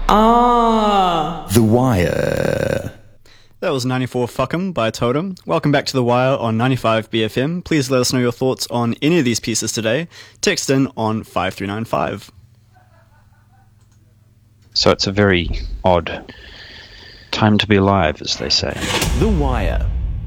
The Wire. That was 94 Fuck 'em by Totem. Welcome back to The Wire on 95 BFM. Please let us know your thoughts on any of these pieces today. Text in on 5395. So it's a very odd time to be alive, as they say. The Wire.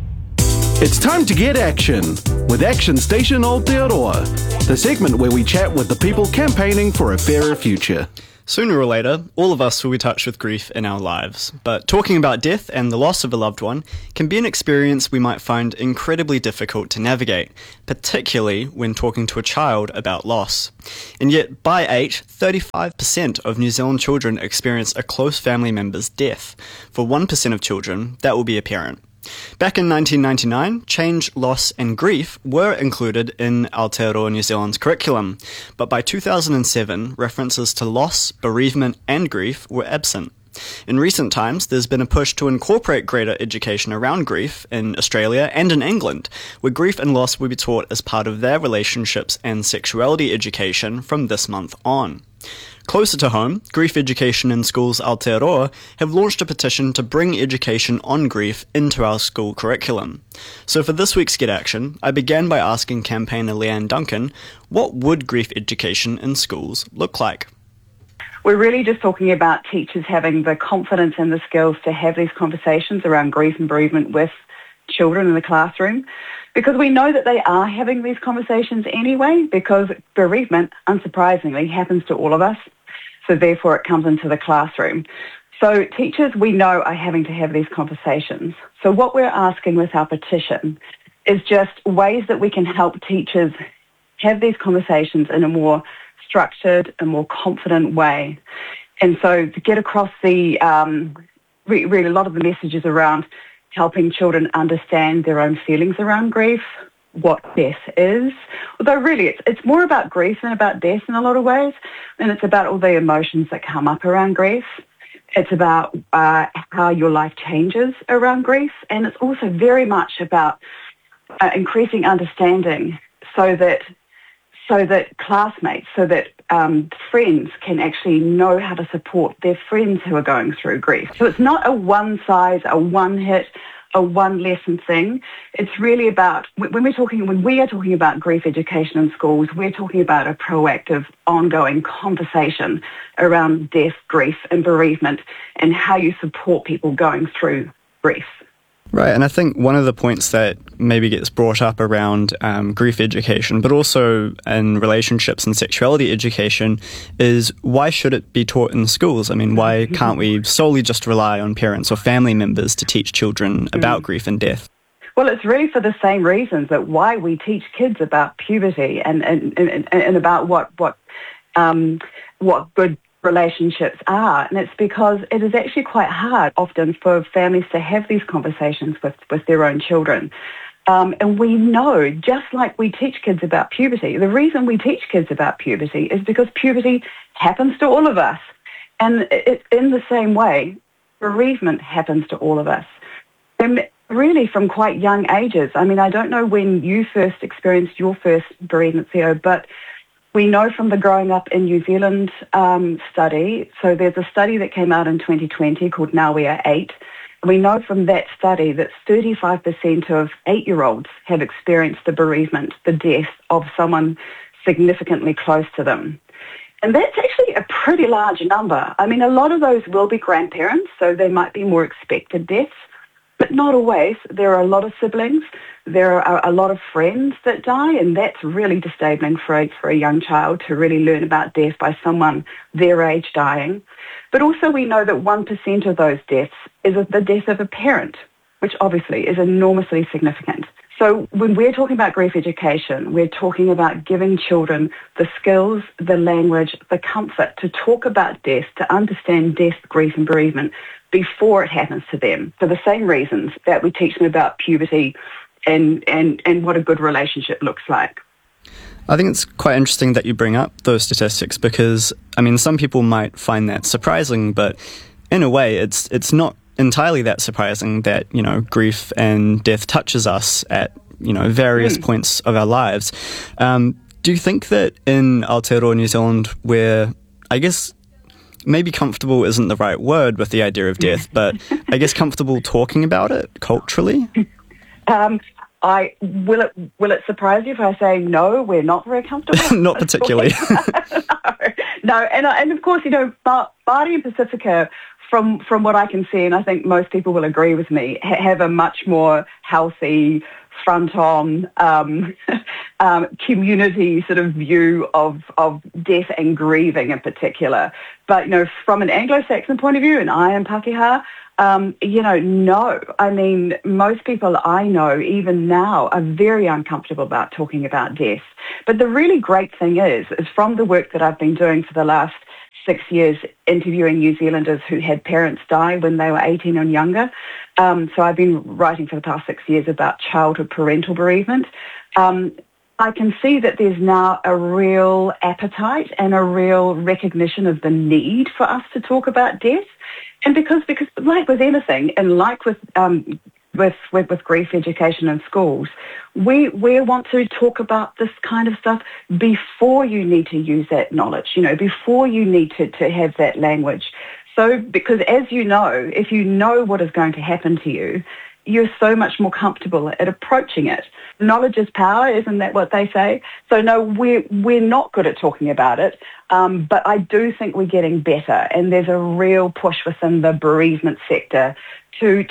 It's time to get action with Action Station Aotearoa, the segment where we chat with the people campaigning for a fairer future. Sooner or later, all of us will be touched with grief in our lives, but talking about death and the loss of a loved one can be an experience we might find incredibly difficult to navigate, particularly when talking to a child about loss. And yet, by age, 35% of New Zealand children experience a close family member's death. For 1% of children, that will be a parent. Back in 1999, change, loss and grief were included in Aotearoa New Zealand's curriculum, but by 2007, references to loss, bereavement and grief were absent. In recent times, there's been a push to incorporate greater education around grief in Australia and in England, where grief and loss will be taught as part of their relationships and sexuality education from this month on. Closer to home, Grief Education in Schools Aotearoa have launched a petition to bring education on grief into our school curriculum. So for this week's Get Action, I began by asking campaigner Leanne Duncan, what would grief education in schools look like? We're really just talking about teachers having the confidence and the skills to have these conversations around grief and bereavement with children in the classroom, because we know that they are having these conversations anyway, because bereavement, unsurprisingly, happens to all of us. So therefore it comes into the classroom. So teachers, we know, are having to have these conversations. So what we're asking with our petition is just ways that we can help teachers have these conversations in a more structured, a more confident way. And so to get across the, really a lot of the messages around helping children understand their own feelings around grief, what death is. Although really it's more about grief than about death in a lot of ways, and it's about all the emotions that come up around grief. It's about how your life changes around grief, and it's also very much about increasing understanding so that classmates, so that friends can actually know how to support their friends who are going through grief. So it's not a one size, a one hit, a one lesson thing. It's really about, when we are talking about grief education in schools, we're talking about a proactive, ongoing conversation around death, grief and bereavement and how you support people going through grief. Right, and I think one of the points that maybe gets brought up around grief education, but also in relationships and sexuality education, is why should it be taught in schools? I mean, why can't we solely just rely on parents or family members to teach children about grief and death? Well, it's really for the same reasons that why we teach kids about puberty and about what good relationships are, and it's because it is actually quite hard often for families to have these conversations with their own children. And we know, just like we teach kids about puberty, the reason we teach kids about puberty is because puberty happens to all of us. And it's in the same way, bereavement happens to all of us. And really from quite young ages. I mean, I don't know when you first experienced your first bereavement, Theo, but we know from the Growing Up in New Zealand study, so there's a study that came out in 2020 called Now We Are 8. We know from that study that 35% of 8-year-olds have experienced the bereavement, the death of someone significantly close to them. And that's actually a pretty large number. I mean, a lot of those will be grandparents, so they might be more expected deaths, but not always. There are a lot of siblings. There are a lot of friends that die, and that's really disabling for a young child to really learn about death by someone their age dying. But also we know that 1% of those deaths is the death of a parent, which obviously is enormously significant. So when we're talking about grief education, we're talking about giving children the skills, the language, the comfort to talk about death, to understand death, grief and bereavement before it happens to them, for the same reasons that we teach them about puberty and what a good relationship looks like. I think it's quite interesting that you bring up those statistics because, I mean, some people might find that surprising, but in a way it's not entirely that surprising that, you know, grief and death touches us at, you know, various points of our lives. Do you think that in Aotearoa New Zealand, where I guess maybe comfortable isn't the right word with the idea of death, but I guess comfortable talking about it culturally? Will it surprise you if I say no? We're not very comfortable. Not particularly. No, and of course, Māori and Pacifica, from what I can see, and I think most people will agree with me, have a much more healthy, front-on community sort of view of death and grieving in particular. But from an Anglo-Saxon point of view, and I am Pākehā, no. I mean, most people I know, even now, are very uncomfortable about talking about death. But the really great thing is from the work that I've been doing for the last 6 years, interviewing New Zealanders who had parents die when they were 18 and younger. So I've been writing for the past 6 years about childhood parental bereavement. I can see that there's now a real appetite and a real recognition of the need for us to talk about death. And because like with anything, and like with grief education in schools, we want to talk about this kind of stuff before you need to use that knowledge, before you need to have that language. So, because as you know, if you know what is going to happen to you, you're so much more comfortable at approaching it. Knowledge is power, isn't that what they say? So no, we're not good at talking about it, but I do think we're getting better, and there's a real push within the bereavement sector to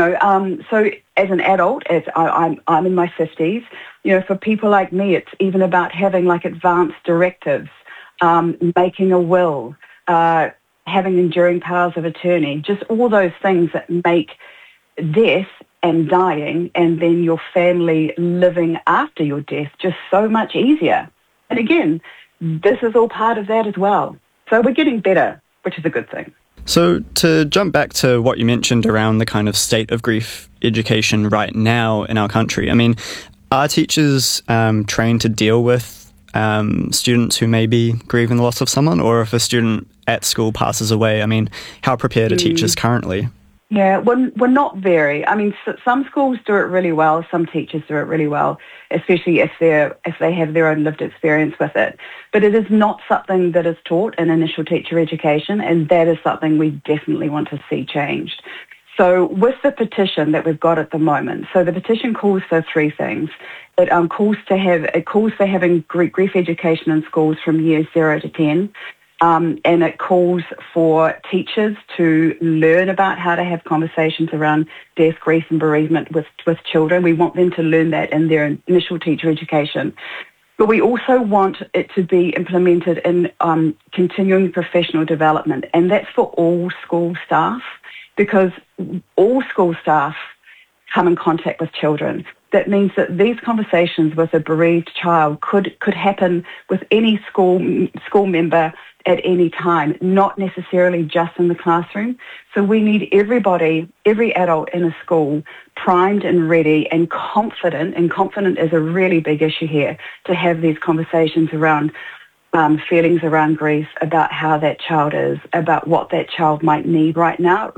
so as an adult, as I'm in my 50s, for people like me, it's even about having like advanced directives, making a will, having enduring powers of attorney, just all those things that make death and dying and then your family living after your death just so much easier. And again, this is all part of that as well. So we're getting better, which is a good thing. So to jump back to what you mentioned around the kind of state of grief education right now in our country, I mean, are teachers trained to deal with students who may be grieving the loss of someone, or if a student at school passes away, I mean, how prepared are teachers currently? Yeah, we're not very. I mean, some schools do it really well. Some teachers do it really well, especially if they have their own lived experience with it. But it is not something that is taught in initial teacher education, and that is something we definitely want to see changed. So with the petition that we've got at the moment, so the petition calls for three things. It calls for having grief education in schools from years 0 to 10. And it calls for teachers to learn about how to have conversations around death, grief and bereavement with children. We want them to learn that in their initial teacher education. But we also want it to be implemented in continuing professional development, and that's for all school staff, because all school staff come in contact with children. That means that these conversations with a bereaved child could happen with any school member at any time, not necessarily just in the classroom. So we need everybody, every adult in a school, primed and ready and confident is a really big issue here, to have these conversations around feelings around grief, about how that child is, about what that child might need right now,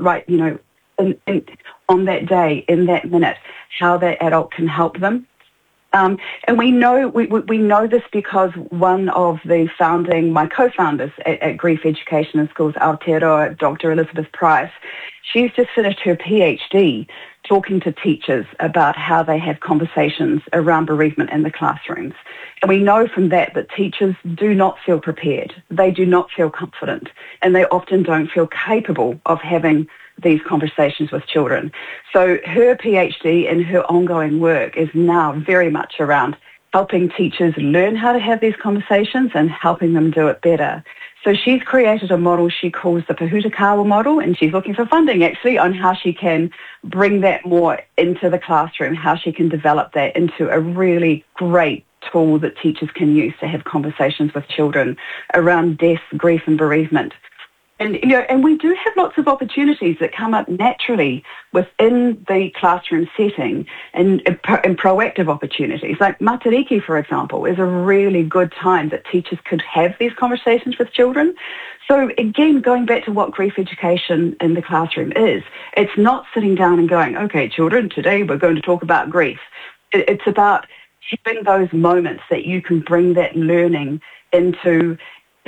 on that day, in that minute, how that adult can help them. And we know this because one of my co-founders at Grief Education in Schools, Aotearoa, Dr. Elizabeth Price, she's just finished her PhD talking to teachers about how they have conversations around bereavement in the classrooms. And we know from that teachers do not feel prepared. They do not feel confident, and they often don't feel capable of having these conversations with children. So her PhD and her ongoing work is now very much around helping teachers learn how to have these conversations and helping them do it better. So she's created a model she calls the Pahutakawa model, and she's looking for funding actually on how she can bring that more into the classroom, how she can develop that into a really great tool that teachers can use to have conversations with children around death, grief and bereavement. And we do have lots of opportunities that come up naturally within the classroom setting and proactive opportunities. Like Matariki, for example, is a really good time that teachers could have these conversations with children. So again, going back to what grief education in the classroom is, it's not sitting down and going, okay, children, today we're going to talk about grief. It's about having those moments that you can bring that learning into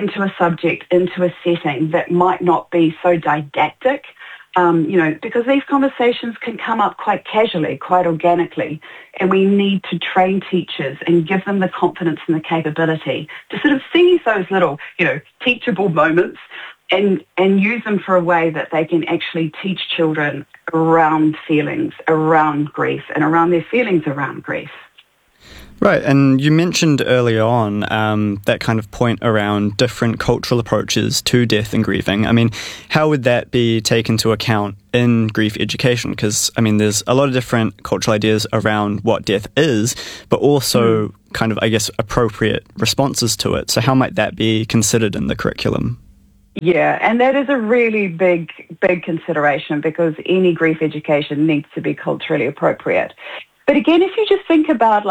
into a subject, into a setting that might not be so didactic, because these conversations can come up quite casually, quite organically, and we need to train teachers and give them the confidence and the capability to sort of seize those little, teachable moments and use them for a way that they can actually teach children around feelings, around grief, and around their feelings around grief. Right, and you mentioned earlier on that kind of point around different cultural approaches to death and grieving. I mean, how would that be taken into account in grief education? Because, there's a lot of different cultural ideas around what death is, but also kind of, appropriate responses to it. So how might that be considered in the curriculum? Yeah, and that is a really big consideration because any grief education needs to be culturally appropriate. But again, if you just think about,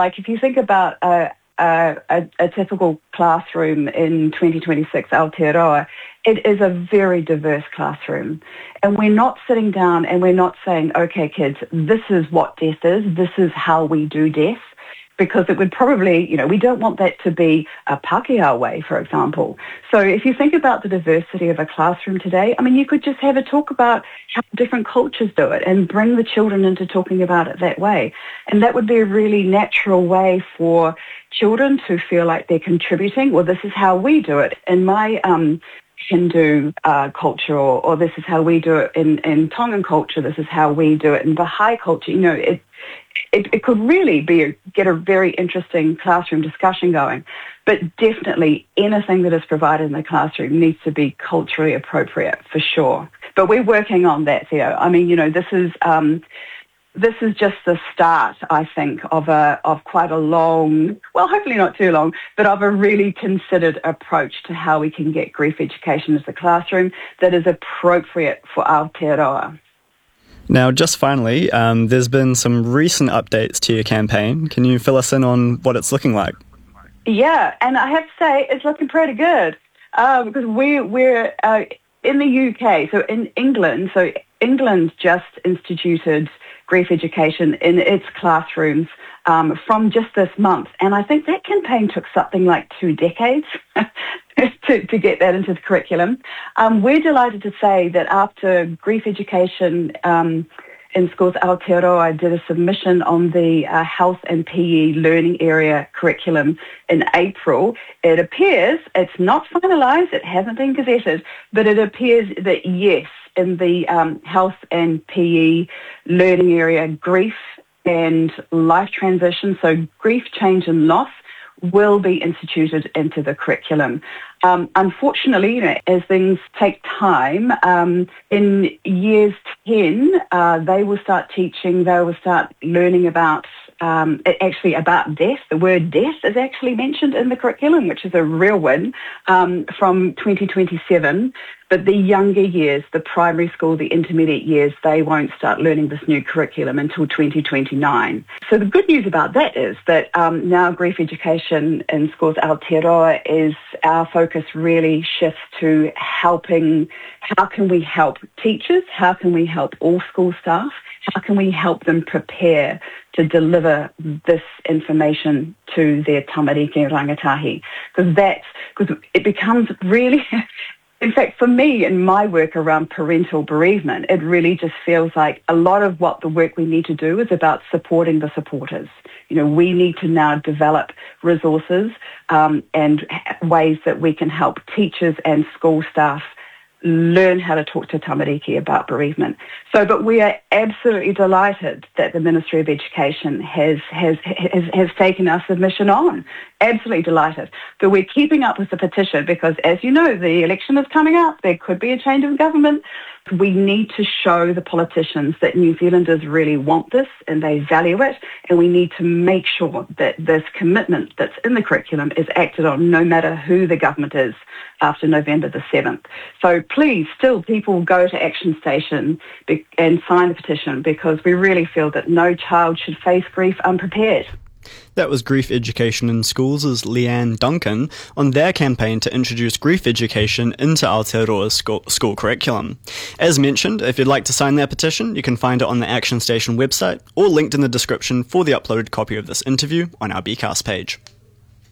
a typical classroom in 2026 Aotearoa, it is a very diverse classroom. And we're not sitting down and we're not saying, okay, kids, this is what death is, this is how we do death. Because it would probably, we don't want that to be a Pākehā way, for example. So if you think about the diversity of a classroom today, you could just have a talk about how different cultures do it and bring the children into talking about it that way. And that would be a really natural way for children to feel like they're contributing. Well, this is how we do it. In my Hindu culture, or this is how we do it in Tongan culture, this is how we do it in Baha'i culture. It could really get a very interesting classroom discussion going, but definitely anything that is provided in the classroom needs to be culturally appropriate for sure. But we're working on that, Theo. This is just the start, I think, of quite a long, well, hopefully not too long, but of a really considered approach to how we can get grief education as a classroom that is appropriate for Aotearoa. Now, just finally, there's been some recent updates to your campaign. Can you fill us in on what it's looking like? Yeah, and I have to say it's looking pretty good because we're in the UK, so in England. So England just instituted grief education in its classrooms from just this month, and I think that campaign took something like 2 decades to get that into the curriculum. We're delighted to say that after grief education in schools, Aotearoa did a submission on the health and PE learning area curriculum in April. It appears, it's not finalised, it hasn't been gazetted, but it appears that yes, in the health and PE learning area, grief and life transition, so grief, change and loss, will be instituted into the curriculum. Unfortunately, as things take time, in years 10, they will start learning about about death. The word death is actually mentioned in the curriculum, which is a real win from 2027. But the younger years, the primary school, the intermediate years, they won't start learning this new curriculum until 2029. So the good news about that is that now grief education in schools Aotearoa is our focus really shifts to helping, how can we help teachers, how can we help all school staff, how can we help them prepare to deliver this information to their tamariki and rangatahi? Because it becomes really... In fact, for me, in my work around parental bereavement, it really just feels like a lot of what the work we need to do is about supporting the supporters. We need to now develop resources and ways that we can help teachers and school staff learn how to talk to tamariki about bereavement. But we are absolutely delighted that the Ministry of Education has taken our submission on. Absolutely delighted. But we're keeping up with the petition because, as you know, the election is coming up. There could be a change of government. We need to show the politicians that New Zealanders really want this and they value it, and we need to make sure that this commitment that's in the curriculum is acted on no matter who the government is after November the 7th. So please, still people go to Action Station and sign the petition because we really feel that no child should face grief unprepared. That was Grief Education in Schools' Leanne Duncan on their campaign to introduce grief education into Aotearoa's school curriculum. As mentioned, if you'd like to sign their petition, you can find it on the Action Station website or linked in the description for the uploaded copy of this interview on our Bcast page.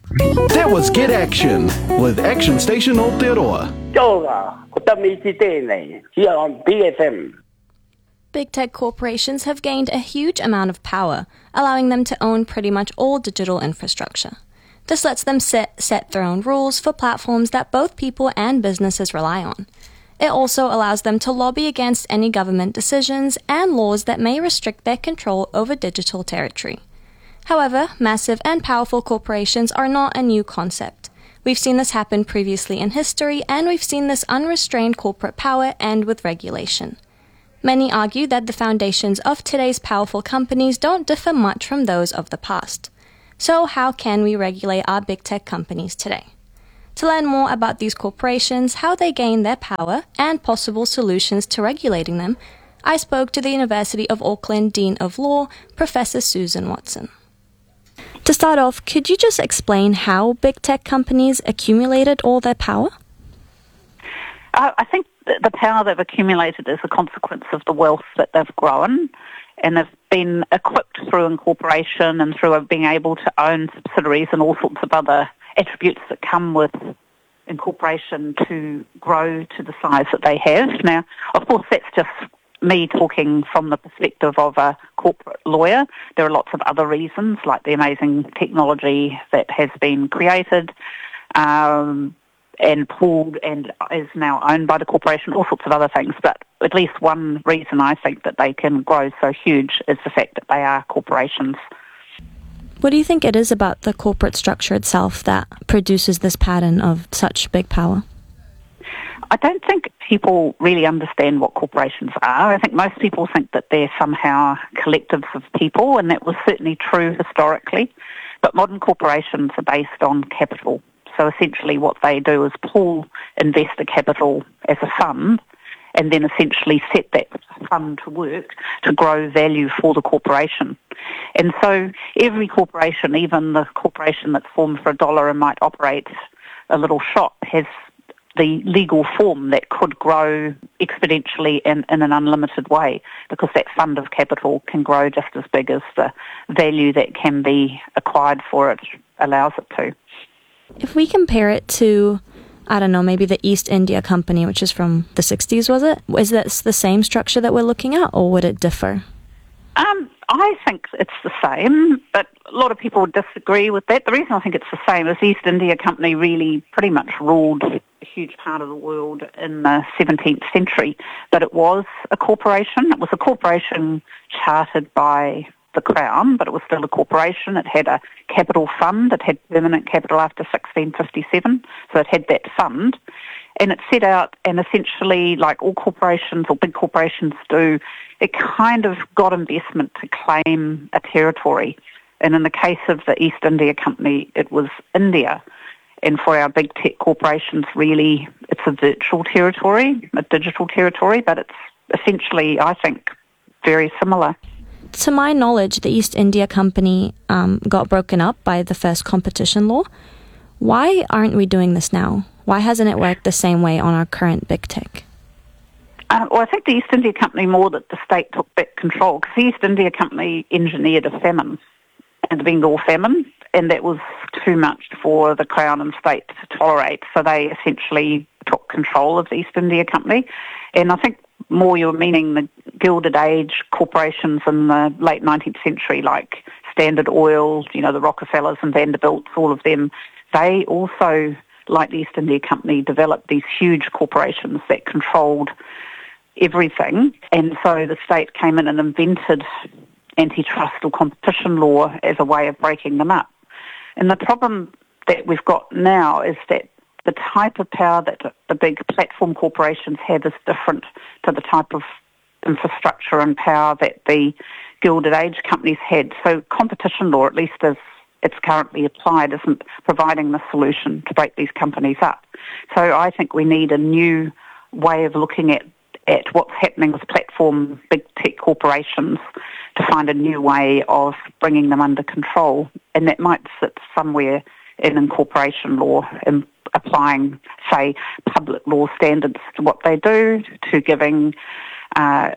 That was Get Action with Action Station Aotearoa. Toga, Kotamiti Tēnei, here on BFM. Big tech corporations have gained a huge amount of power, allowing them to own pretty much all digital infrastructure. This lets them set their own rules for platforms that both people and businesses rely on. It also allows them to lobby against any government decisions and laws that may restrict their control over digital territory. However, massive and powerful corporations are not a new concept. We've seen this happen previously in history, and we've seen this unrestrained corporate power end with regulation. Many argue that the foundations of today's powerful companies don't differ much from those of the past. So how can we regulate our big tech companies today? To learn more about these corporations, how they gain their power, and possible solutions to regulating them, I spoke to the University of Auckland Dean of Law, Professor Susan Watson. To start off, could you just explain how big tech companies accumulated all their power? I think the power they've accumulated is a consequence of the wealth that they've grown, and they've been equipped through incorporation and through being able to own subsidiaries and all sorts of other attributes that come with incorporation to grow to the size that they have. Now, of course, that's just me talking from the perspective of a corporate lawyer. There are lots of other reasons, like the amazing technology that has been created and pooled and is now owned by the corporation, all sorts of other things. But at least one reason I think that they can grow so huge is the fact that they are corporations. What do you think it is about the corporate structure itself that produces this pattern of such big power? I don't think people really understand what corporations are. I think most people think that they're somehow collectives of people, and that was certainly true historically. But modern corporations are based on capital. So essentially what they do is pool investor capital as a fund and then essentially set that fund to work to grow value for the corporation. And so every corporation, even the corporation that's formed for $1 and might operate a little shop, has the legal form that could grow exponentially in an unlimited way, because that fund of capital can grow just as big as the value that can be acquired for it allows it to. If we compare it to, I don't know, maybe the East India Company, which is from the 60s, was it? Is that the same structure that we're looking at, or would it differ? I think it's the same, but a lot of people disagree with that. The reason I think it's the same is the East India Company really pretty much ruled a huge part of the world in the 17th century, but it was a corporation. It was a corporation chartered by the Crown, but it was still a corporation. It had a capital fund. It had permanent capital after 1657, so it had that fund. And it set out, and essentially, like all corporations or big corporations do, it kind of got investment to claim a territory. And in the case of the East India Company, it was India. And for our big tech corporations, really, it's a virtual territory, a digital territory, but it's essentially, I think, very similar. To my knowledge, the East India Company got broken up by the first competition law. Why aren't we doing this now? Why hasn't it worked the same way on our current big tech? Well, I think the East India Company more that the state took back control, because the East India Company engineered a famine, and the Bengal famine, and that was too much for the Crown and state to tolerate. So they essentially took control of the East India Company. And I think more you're meaning the Gilded Age corporations in the late 19th century, like Standard Oil, you know, the Rockefellers and Vanderbilts, all of them, they also, like the East India Company, developed these huge corporations that controlled everything. And so the state came in and invented antitrust or competition law as a way of breaking them up. And the problem that we've got now is that the type of power that the big platform corporations have is different to the type of infrastructure and power that the Gilded Age companies had. So competition law, at least as it's currently applied, isn't providing the solution to break these companies up. So I think we need a new way of looking at what's happening with platform big tech corporations to find a new way of bringing them under control. And that might sit somewhere in incorporation law and applying, say, public law standards to what they do, to giving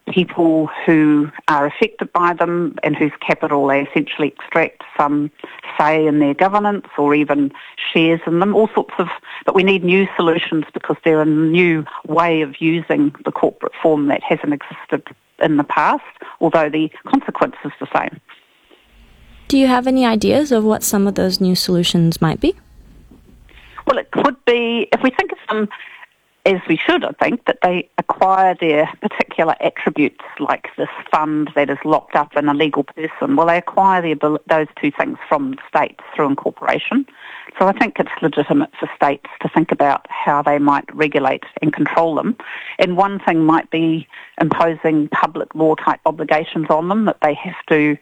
people who are affected by them and whose capital they essentially extract some say in their governance or even shares in them, all sorts of, but we need new solutions because they're a new way of using the corporate form that hasn't existed in the past, although the consequence is the same. Do you have any ideas of what some of those new solutions might be? Well, it could be, if we think of them as we should, I think, that they acquire their particular attributes, like this fund that is locked up in a legal person. Well, they acquire those two things from the states through incorporation. So I think it's legitimate for states to think about how they might regulate and control them. And one thing might be imposing public law type obligations on them, that they have to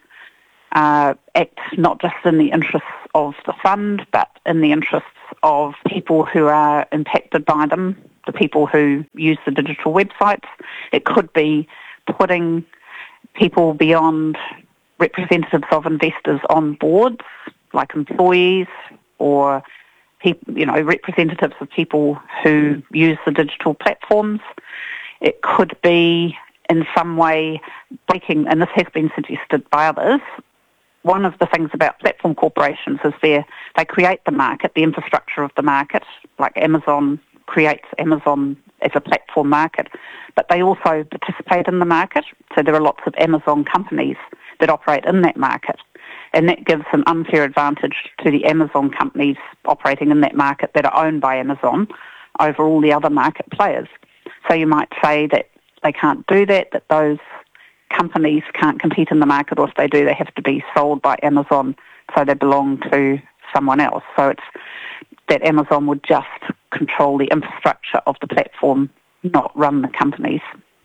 act not just in the interests of the fund, but in the interests of people who are impacted by them, the people who use the digital websites. It could be putting people beyond representatives of investors on boards, like employees or representatives of people who use the digital platforms. It could be in some way breaking, and this has been suggested by others, one of the things about platform corporations is they create the market, the infrastructure of the market, like Amazon creates Amazon as a platform market, but they also participate in the market. So there are lots of Amazon companies that operate in that market, and that gives an unfair advantage to the Amazon companies operating in that market that are owned by Amazon over all the other market players. So you might say that they can't do that, that those companies can't compete in the market, or if they do, they have to be sold by Amazon, so they belong to someone else. So it's that Amazon would just control the infrastructure of the platform, not run the companies.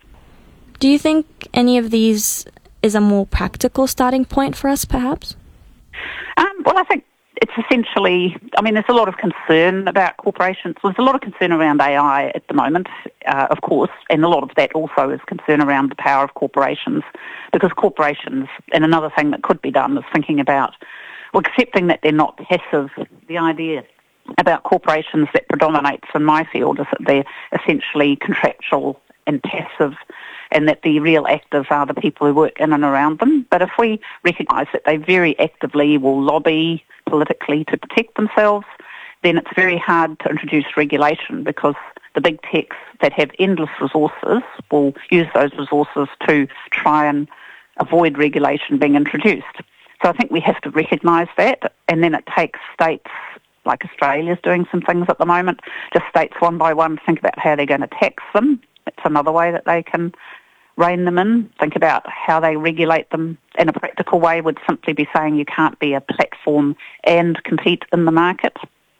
Do you think any of these is a more practical starting point for us, perhaps? Well, I think it's essentially, there's a lot of concern about corporations. There's a lot of concern around AI at the moment, of course, and a lot of that also is concern around the power of corporations, because corporations, and another thing that could be done is thinking about, accepting that they're not passive. The idea about corporations that predominates in my field is that they're essentially contractual and passive, and that the real actors are the people who work in and around them. But if we recognise that they very actively will lobby politically to protect themselves, then it's very hard to introduce regulation, because the big techs that have endless resources will use those resources to try and avoid regulation being introduced. So I think we have to recognise that, and then it takes states, like Australia's doing some things at the moment, just states one by one think about how they're going to tax them. It's another way that they can rein them in. Think about how they regulate them in a practical way would simply be saying you can't be a platform and compete in the market.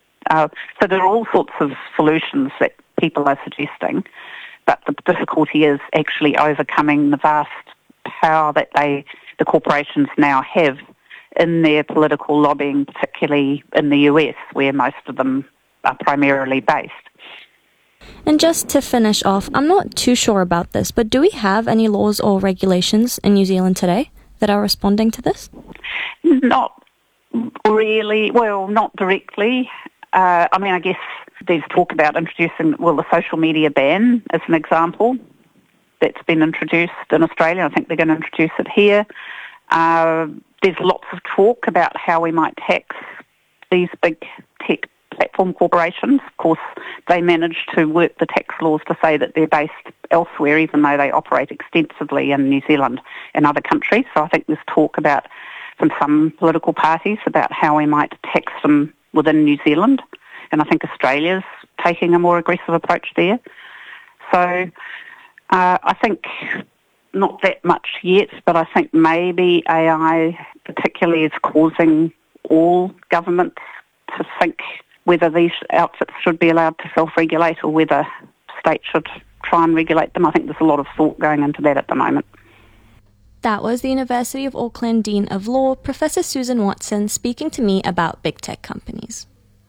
So there are all sorts of solutions that people are suggesting, but the difficulty is actually overcoming the vast power that the corporations now have in their political lobbying, particularly in the US, where most of them are primarily based. And just to finish off, I'm not too sure about this, but do we have any laws or regulations in New Zealand today that are responding to this? Not really. Well, not directly. I guess there's talk about introducing, the social media ban as an example that's been introduced in Australia. I think they're going to introduce it here. There's lots of talk about how we might tax these big tech platform corporations. Of course, they manage to work the tax laws to say that they're based elsewhere, even though they operate extensively in New Zealand and other countries. So I think there's talk about from some political parties about how we might tax them within New Zealand. And I think Australia's taking a more aggressive approach there. So I think not that much yet, but I think maybe AI particularly is causing all governments to think whether these outfits should be allowed to self-regulate or whether states should try and regulate them. I think there's a lot of thought going into that at the moment. That was the University of Auckland Dean of Law, Professor Susan Watson, speaking to me about big tech companies.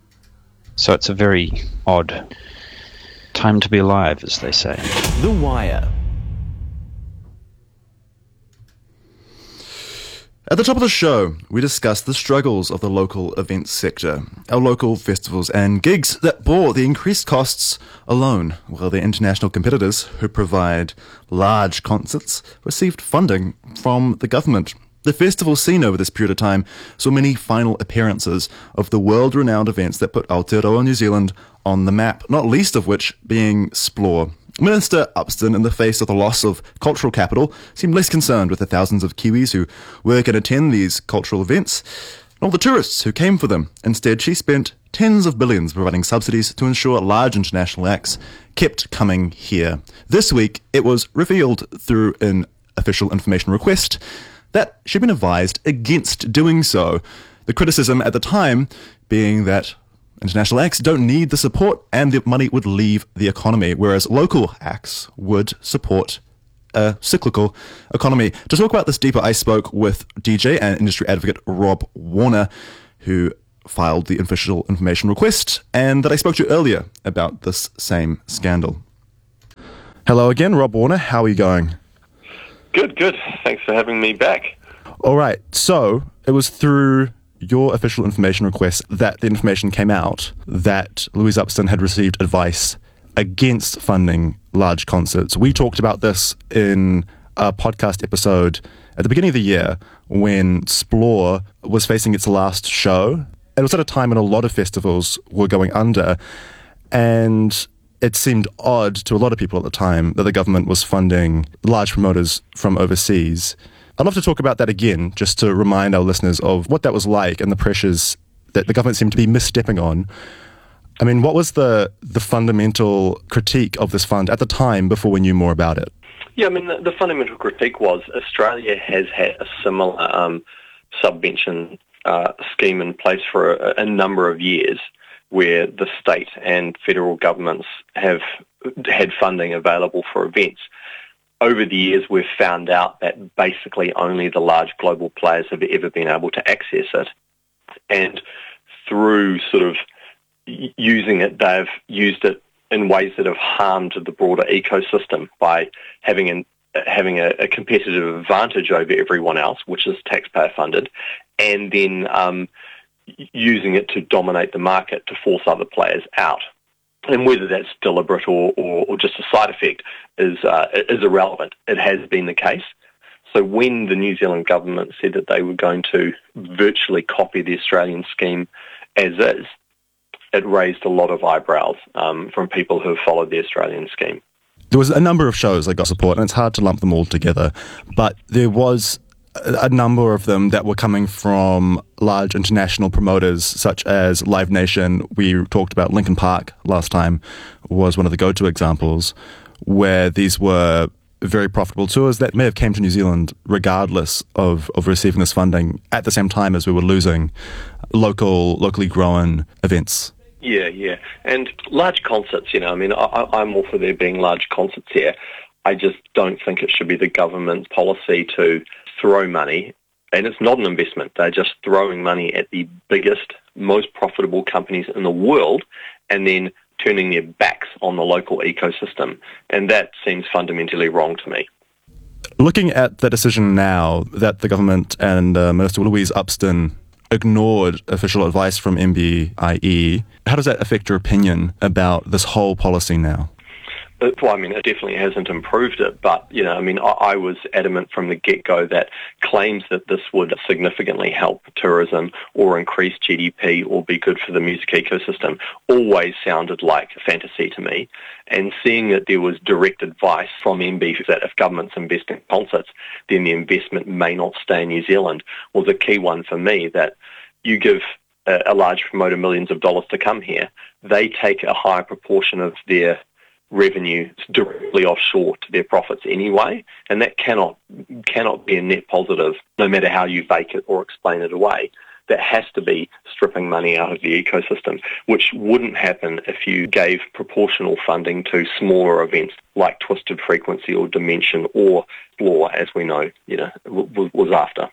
So it's a very odd time to be alive, as they say. The Wire. At the top of the show, we discuss the struggles of the local events sector, our local festivals and gigs that bore the increased costs alone, while their international competitors, who provide large concerts, received funding from the government. The festival scene over this period of time saw many final appearances of the world-renowned events that put Aotearoa New Zealand on the map, not least of which being Splore. Minister Upston, in the face of the loss of cultural capital, seemed less concerned with the thousands of Kiwis who work and attend these cultural events, and all the tourists who came for them. Instead, she spent tens of billions providing subsidies to ensure large international acts kept coming here. This week, it was revealed through an official information request that she'd been advised against doing so. The criticism at the time being that international acts don't need the support and the money would leave the economy, whereas local acts would support a cyclical economy. To talk about this deeper, I spoke with DJ and industry advocate Rob Warner, who filed the official information request and that I spoke to earlier about this same scandal. Hello again, Rob Warner. How are you going? Good. Thanks for having me back. All right. So it was through your official information request that the information came out that Louise Upston had received advice against funding large concerts. We talked about this in a podcast episode at the beginning of the year when Splore was facing its last show. It was at a time when a lot of festivals were going under, and it seemed odd to a lot of people at the time that the government was funding large promoters from overseas. I'd love to talk about that again, just to remind our listeners of what that was like and the pressures that the government seemed to be misstepping on. I mean, what was the fundamental critique of this fund at the time before we knew more about it? Yeah, I mean, the fundamental critique was Australia has had a similar subvention scheme in place for a number of years where the state and federal governments have had funding available for events. Over the years, we've found out that basically only the large global players have ever been able to access it. And through sort of using it, they've used it in ways that have harmed the broader ecosystem by having a competitive advantage over everyone else, which is taxpayer funded, and then using it to dominate the market to force other players out. And whether that's deliberate or just a side effect is irrelevant. It has been the case. So when the New Zealand government said that they were going to virtually copy the Australian scheme as is, it raised a lot of eyebrows from people who have followed the Australian scheme. There was a number of shows that got support, and it's hard to lump them all together, but there was a number of them that were coming from large international promoters such as Live Nation. We talked about Linkin Park last time, was one of the go-to examples, where these were very profitable tours that may have came to New Zealand regardless of receiving this funding at the same time as we were losing locally grown events. Yeah. And large concerts, I'm all for there being large concerts here. I just don't think it should be the government's policy to throw money, and it's not an investment. They're just throwing money at the biggest, most profitable companies in the world and then turning their backs on the local ecosystem. And that seems fundamentally wrong to me. Looking at the decision now that the government and Minister Louise Upston ignored official advice from MBIE, how does that affect your opinion about this whole policy now? Well, it definitely hasn't improved it, but, I was adamant from the get-go that claims that this would significantly help tourism or increase GDP or be good for the music ecosystem always sounded like fantasy to me. And seeing that there was direct advice from MB that if governments invest in concerts, then the investment may not stay in New Zealand was a key one for me, that you give a large promoter millions of dollars to come here, they take a higher proportion of their revenue directly offshore to their profits anyway, and that cannot be a net positive, no matter how you bake it or explain it away. That has to be stripping money out of the ecosystem, which wouldn't happen if you gave proportional funding to smaller events like Twisted Frequency or Dimension or Splore, as we know, was after.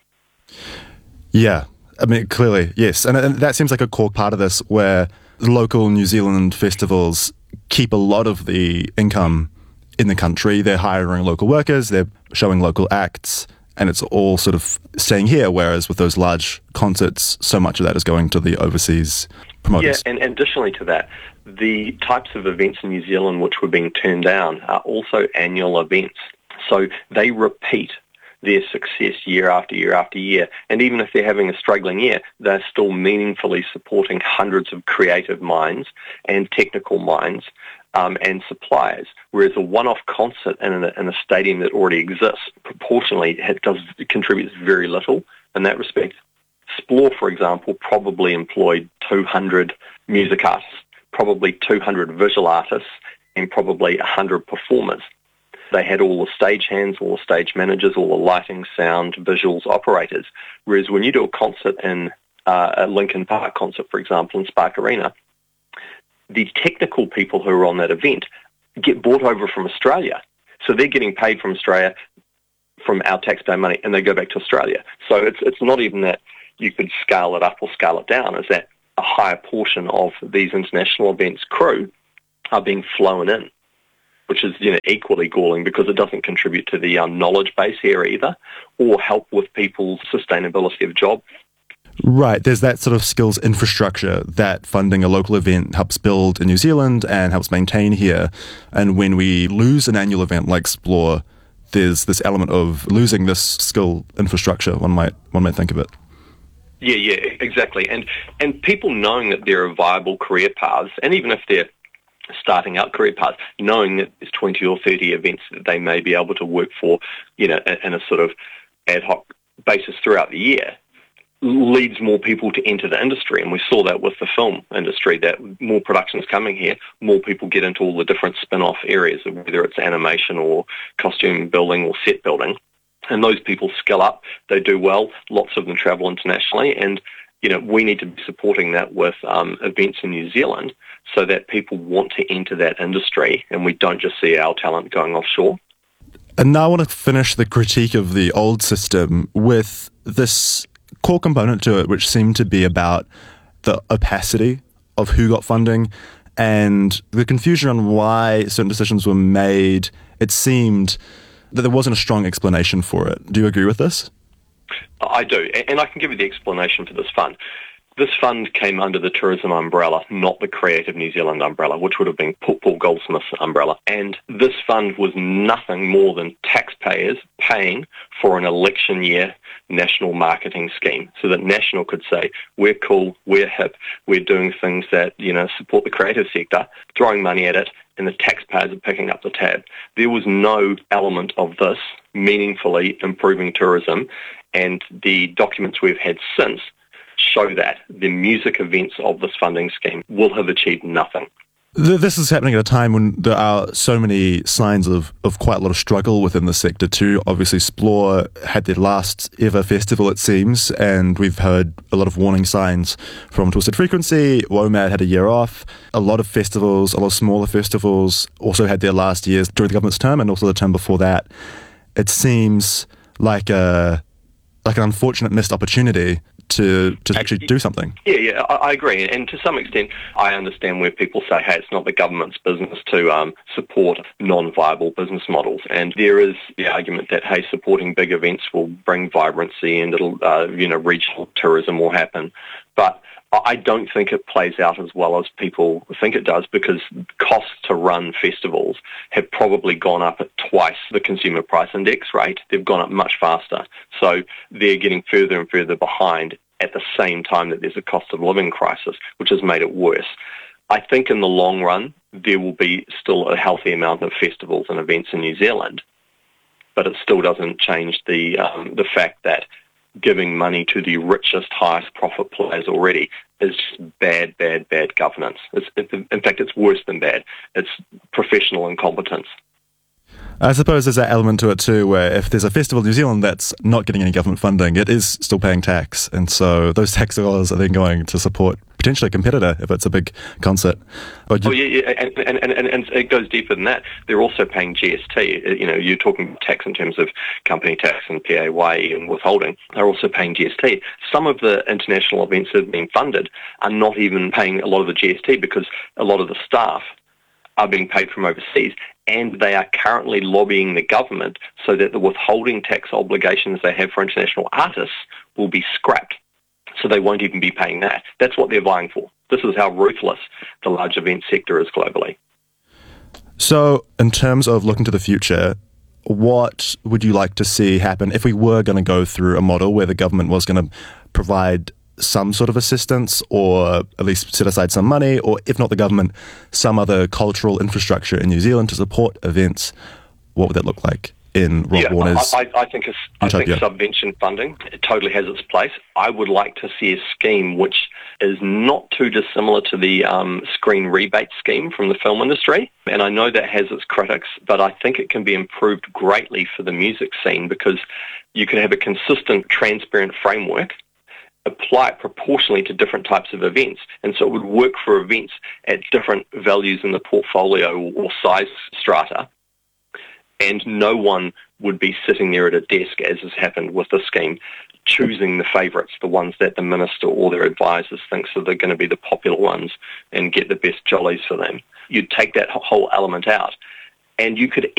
Yeah, clearly, yes. And that seems like a core part of this, where local New Zealand festivals keep a lot of the income in the country. They're hiring local workers, they're showing local acts, and it's all sort of staying here, whereas with those large concerts, so much of that is going to the overseas promoters. Yeah, and additionally to that, the types of events in New Zealand which were being turned down are also annual events. So they repeat their success year after year after year. And even if they're having a struggling year, they're still meaningfully supporting hundreds of creative minds and technical minds and suppliers. Whereas a one-off concert in a stadium that already exists, proportionally, it contributes very little in that respect. Splore, for example, probably employed 200 music artists, probably 200 visual artists, and probably 100 performers. They had all the stage hands, all the stage managers, all the lighting, sound, visuals, operators. Whereas when you do a concert in a Linkin Park concert, for example, in Spark Arena, the technical people who are on that event get brought over from Australia. So they're getting paid from Australia, from our taxpayer money, and they go back to Australia. So it's not even that you could scale it up or scale it down. It's that a higher portion of these international events crew are being flown in, which is equally galling because it doesn't contribute to the knowledge base here either, or help with people's sustainability of job. Right, there's that sort of skills infrastructure that funding a local event helps build in New Zealand and helps maintain here. And when we lose an annual event like Splore, there's this element of losing this skill infrastructure, one might think of it. Yeah, exactly. And people knowing that there are viable career paths, and even if they're starting out career paths, knowing that there's 20 or 30 events that they may be able to work for, in a sort of ad hoc basis throughout the year, leads more people to enter the industry. And we saw that with the film industry, that more productions coming here, more people get into all the different spin-off areas, whether it's animation or costume building or set building. And those people skill up, they do well, lots of them travel internationally, and we need to be supporting that with events in New Zealand so that people want to enter that industry and we don't just see our talent going offshore. And now I want to finish the critique of the old system with this core component to it, which seemed to be about the opacity of who got funding and the confusion on why certain decisions were made. It seemed that there wasn't a strong explanation for it. Do you agree with this? I do, and I can give you the explanation for this fund. This fund came under the tourism umbrella, not the Creative New Zealand umbrella, which would have been Paul Goldsmith's umbrella. And this fund was nothing more than taxpayers paying for an election year national marketing scheme so that National could say, we're cool, we're hip, we're doing things that, support the creative sector, throwing money at it, and the taxpayers are picking up the tab. There was no element of this meaningfully improving tourism, and the documents we've had since show that the music events of this funding scheme will have achieved nothing. This is happening at a time when there are so many signs of quite a lot of struggle within the sector too. Obviously, Splore had their last ever festival, it seems, and we've heard a lot of warning signs from Twisted Frequency. WOMAD had a year off. A lot of festivals, a lot of smaller festivals also had their last years during the government's term and also the term before that. It seems like an unfortunate missed opportunity to actually do something. Yeah, I agree. And to some extent, I understand where people say, hey, it's not the government's business to support non-viable business models. And there is the argument that, hey, supporting big events will bring vibrancy and it'll, regional tourism will happen. But I don't think it plays out as well as people think it does because costs to run festivals have probably gone up at twice the consumer price index rate. They've gone up much faster. So they're getting further and further behind at the same time that there's a cost of living crisis, which has made it worse. I think in the long run, there will be still a healthy amount of festivals and events in New Zealand, but it still doesn't change the fact that giving money to the richest, highest profit players already is just bad governance. In fact, it's worse than bad. It's professional incompetence. I suppose there's that element to it too, where if there's a festival in New Zealand that's not getting any government funding, it is still paying tax, and so those tax dollars are then going to support potentially a competitor if it's a big concert. And it goes deeper than that. They're also paying GST. You're talking tax in terms of company tax and PAYE and withholding. They're also paying GST. Some of the international events that have been funded are not even paying a lot of the GST because a lot of the staff are being paid from overseas, and they are currently lobbying the government so that the withholding tax obligations they have for international artists will be scrapped. So they won't even be paying that. That's what they're vying for. This is how ruthless the large event sector is globally. So, in terms of looking to the future, what would you like to see happen if we were going to go through a model where the government was going to provide some sort of assistance, or at least set aside some money, or if not the government, some other cultural infrastructure in New Zealand to support events? What would that look like in Rob Warner's I think subvention funding, it totally has its place. I would like to see a scheme which is not too dissimilar to the screen rebate scheme from the film industry. And I know that has its critics, but I think it can be improved greatly for the music scene, because you can have a consistent, transparent framework, apply it proportionally to different types of events. And so it would work for events at different values in the portfolio or size strata. And no one would be sitting there at a desk, as has happened with the scheme, choosing the favourites, the ones that the minister or their advisors thinks are going to be the popular ones and get the best jollies for them. You'd take that whole element out, and you could